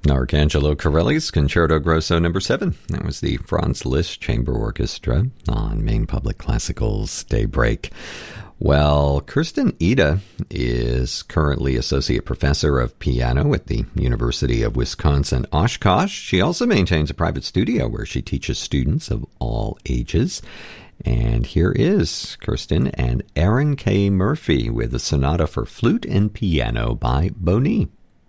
Arcangelo Corelli's Concerto Grosso No. 7. That was the Franz Liszt Chamber Orchestra on Maine Public Classical's Daybreak. Well, Kirsten Ida is currently Associate Professor of Piano at the University of Wisconsin-Oshkosh. She also maintains a private studio where she teaches students of all ages. And here is Kirsten and Aaron K. Murphy with a sonata for flute and piano by Boni.